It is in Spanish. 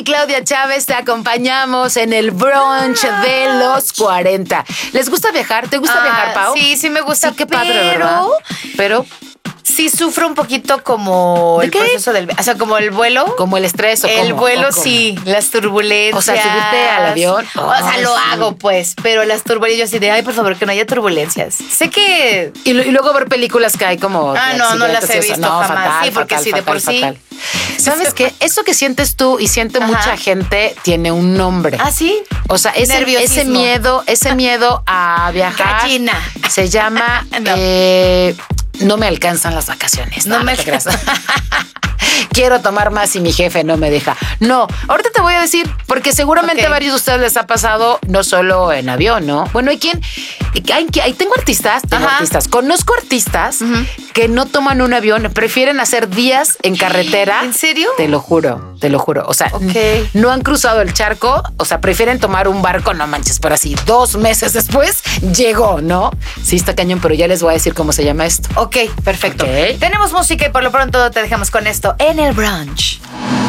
Claudia Chávez, te acompañamos en el brunch de los 40. ¿Les gusta viajar? ¿Te gusta viajar, Pau? Sí me gusta. Sí, qué padre, ¿verdad? Pero sí sufro un poquito como el proceso del... O sea, como el vuelo. ¿como el estrés o cómo? El vuelo, sí. Las turbulencias. O sea, subirte al avión. O sea, lo hago, pues. Pero las turbulencias, yo así de, ay, por favor, que no haya turbulencias. Sé que... Y luego ver películas que hay como... no las he visto jamás. Fatal, sí, porque fatal, sí, de fatal, por sí. fatal. ¿Sabes qué? Eso que sientes tú y siente mucha gente tiene un nombre. ¿Ah, sí? O sea, ese miedo a viajar. Gallina. Se llama... no me alcanzan las vacaciones. No me te creas. Quiero tomar más y mi jefe no me deja. No, ahorita te voy a decir, porque seguramente a varios de ustedes les ha pasado, no solo en avión, ¿no? Bueno, hay quien... Tengo artistas. Conozco artistas que no toman un avión, prefieren hacer días en carretera. ¿En serio? Te lo juro. O sea, no han cruzado el charco, o sea, prefieren tomar un barco, no manches, pero así 2 meses después llegó, ¿no? Sí, está cañón, pero ya les voy a decir cómo se llama esto. Ok, perfecto. Okay. Tenemos música y por lo pronto te dejamos con esto en el brunch.